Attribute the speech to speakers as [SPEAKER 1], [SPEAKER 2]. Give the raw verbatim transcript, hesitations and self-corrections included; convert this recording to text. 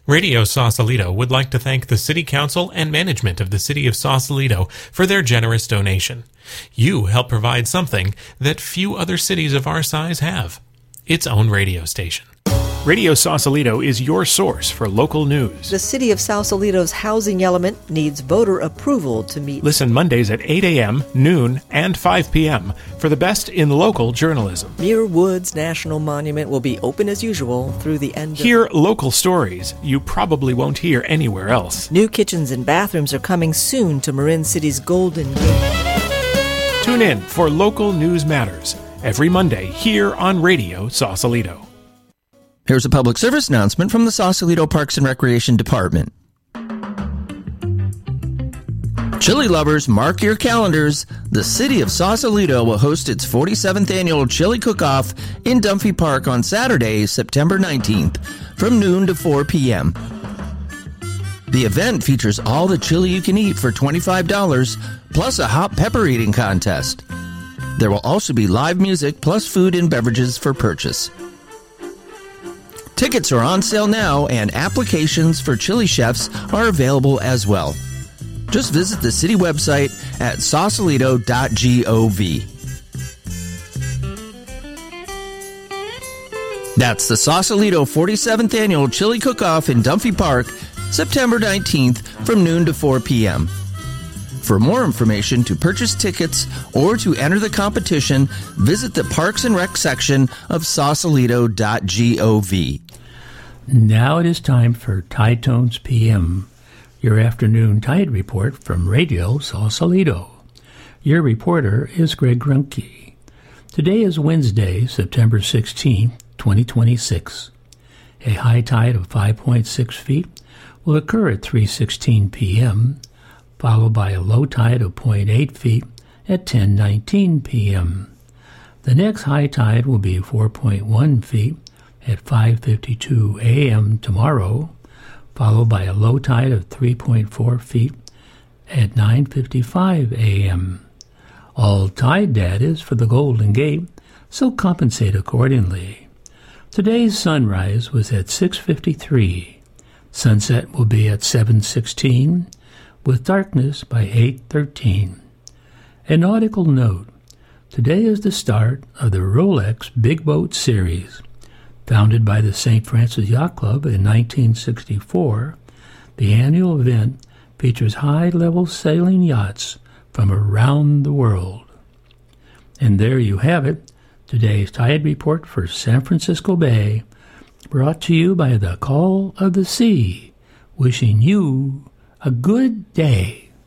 [SPEAKER 1] Radio Sausalito would like to thank the City Council and management of the City of Sausalito for their generous donation. You help provide something that few other cities of our size have: its own radio station.
[SPEAKER 2] Radio Sausalito is your source for local news.
[SPEAKER 3] The City of Sausalito's housing element needs voter approval to meet.
[SPEAKER 2] Listen Mondays at eight a.m., noon, and five p.m. for the best in local journalism.
[SPEAKER 3] Muir Woods National Monument will be open as usual through the end of...
[SPEAKER 2] Hear local stories you probably won't hear anywhere else.
[SPEAKER 3] New kitchens and bathrooms are coming soon to Marin City's Golden Gate.
[SPEAKER 2] Tune in for Local News Matters every Monday here on Radio Sausalito.
[SPEAKER 4] Here's a public service announcement from the Sausalito Parks and Recreation Department. Chili lovers, mark your calendars. The City of Sausalito will host its forty-seventh annual Chili Cook-Off in Dunphy Park on Saturday, September nineteenth, from noon to four p.m. The event features all the chili you can eat for twenty-five dollars, plus a hot pepper eating contest. There will also be live music, plus food and beverages for purchase. Tickets are on sale now, and applications for chili chefs are available as well. Just visit the city website at sausalito dot gov. That's the Sausalito forty-seventh Annual Chili Cook-Off in Dunphy Park, September nineteenth from noon to four p.m. For more information, to purchase tickets, or to enter the competition, visit the Parks and Rec section of sausalito dot gov.
[SPEAKER 5] Now it is time for Tide Tones P M, your afternoon tide report from Radio Sausalito. Your reporter is Greg Grunke. Today is Wednesday, September sixteenth, twenty twenty-six. A high tide of five point six feet will occur at three sixteen p.m., followed by a low tide of zero point eight feet at ten nineteen p.m. The next high tide will be four point one feet at five fifty-two a.m. tomorrow, followed by a low tide of three point four feet at nine fifty-five a.m. All tide data is for the Golden Gate, so compensate accordingly. Today's sunrise was at six fifty-three. Sunset will be at seven sixteen, with darkness by eight thirteen. A nautical note: today is the start of the Rolex Big Boat Series. Founded by the Saint Francis Yacht Club in nineteen sixty-four, the annual event features high-level sailing yachts from around the world. And there you have it, today's tide report for San Francisco Bay, brought to you by the Call of the Sea, wishing you a good day.